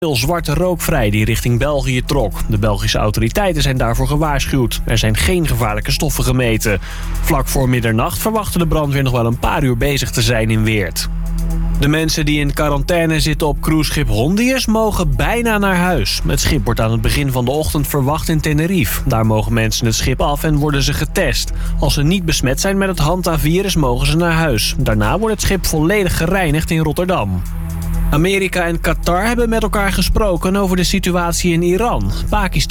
zwarte rook vrij die richting België trok. De Belgische autoriteiten zijn daarvoor gewaarschuwd. Er zijn geen gevaarlijke stoffen gemeten. Vlak voor middernacht verwachtte de brandweer nog wel een paar uur bezig te zijn in Weert. De mensen die in quarantaine zitten op cruiseschip Hondius mogen bijna naar huis. Het schip wordt aan het begin van de ochtend verwacht in Tenerife. Daar mogen mensen het schip af en worden ze getest. Als ze niet besmet zijn met het Hanta-virus mogen ze naar huis. Daarna wordt het schip volledig gereinigd in Rotterdam. Amerika en Qatar hebben met elkaar gesproken over de situatie in Iran. Pakistan